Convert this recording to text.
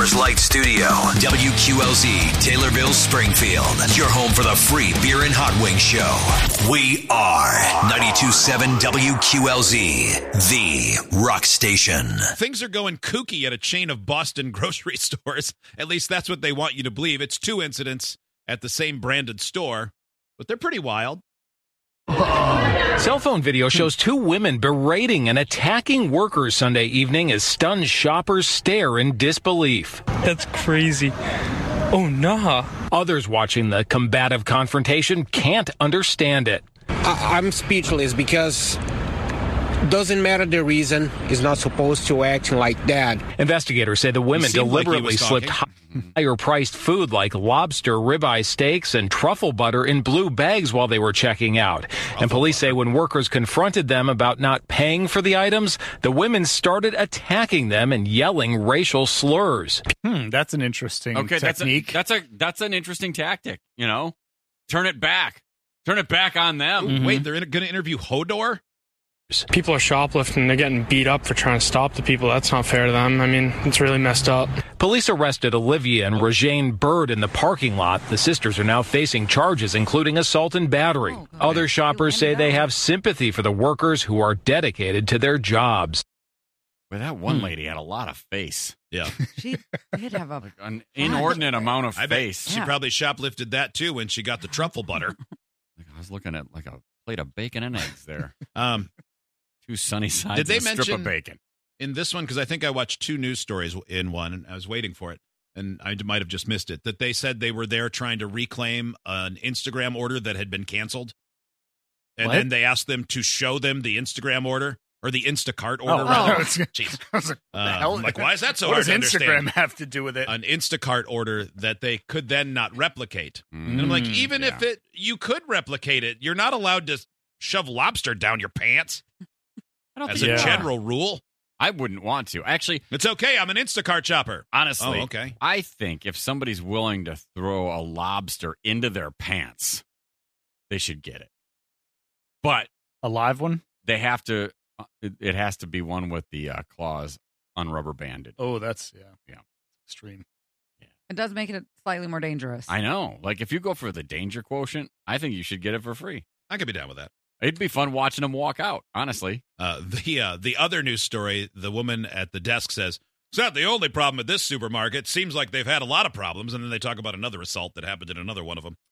Coors Light Studio. WQLZ, Taylorville, Springfield. Your home for the free beer and hot wing show. We are 92.7 WQLZ, the rock station. Things are going kooky at a chain of Boston grocery stores. At least that's what they want you to believe. It's 2 incidents at the same branded store, but they're pretty wild. Cell phone video shows 2 women berating and attacking workers Sunday evening as stunned shoppers stare in disbelief. That's crazy. Oh, nah. Others watching the combative confrontation can't understand it. I'm speechless because doesn't matter the reason, is not supposed to act like that. Investigators say the women deliberately slipped higher-priced food like lobster, ribeye steaks, and truffle butter in blue bags while they were checking out. And police say when workers confronted them about not paying for the items, the women started attacking them and yelling racial slurs. That's an interesting technique. That's an interesting tactic, you know? Turn it back. Turn it back on them. Ooh, wait, they're going to interview Hodor? People are shoplifting. They're getting beat up for trying to stop the people. That's not fair to them. I mean, it's really messed up. Police arrested Olivia and Regine Bird in the parking lot. The sisters are now facing charges, including assault and battery. Other shoppers say they have sympathy for the workers who are dedicated to their jobs. Well, that one lady had a lot of face. Yeah. She did have an inordinate amount of face. She probably shoplifted that, too, when she got the truffle butter. I was looking at like a plate of bacon and eggs there. 2 sunny sides did they and a strip of bacon. In this one, because I think I watched 2 news stories in one, and I was waiting for it, and I might have just missed it, that they said they were there trying to reclaim an Instagram order that had been canceled. And then they asked them to show them the Instagram order, or the Instacart order, rather. Jeez. I was like, what the hell? Like, why is that so what hard to does Instagram understand? have to do with it? An Instacart order that they could then not replicate. And I'm like, even if you could replicate it, you're not allowed to shove lobster down your pants. As a general rule. I wouldn't want to. Actually, it's okay. I'm an Instacart shopper. Honestly, okay. I think if somebody's willing to throw a lobster into their pants, they should get it. But a live one? They have to. It has to be one with the claws unrubber banded. Oh, that's extreme. Yeah, it does make it slightly more dangerous. I know. Like if you go for the danger quotient, I think you should get it for free. I could be down with that. It'd be fun watching them walk out, honestly. The other news story, the woman at the desk says, it's not the only problem at this supermarket. Seems like they've had a lot of problems. And then they talk about another assault that happened in another one of them.